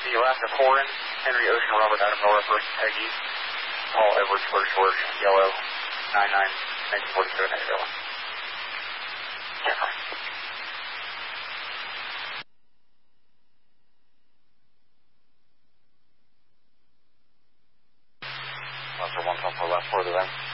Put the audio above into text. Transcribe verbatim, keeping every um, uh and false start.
Alaska Foreign, Henry Ocean Robert Adam Nora First Peggy, Paul Edwards First George, Yellow, nine nine, nineteen forty-seven, eight zero. One for one, one for left, for the then.